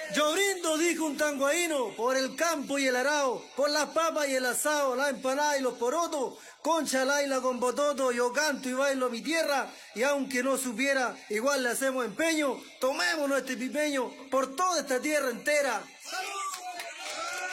Yo brindo, dijo un tanguaíno, por el campo y el arao, por las papas y el asado, la empanada y los porotos, con chalaila con bototo, yo canto y bailo mi tierra, y aunque no supiera, igual le hacemos empeño, tomémonos este pipeño por toda esta tierra entera. ¡Salud!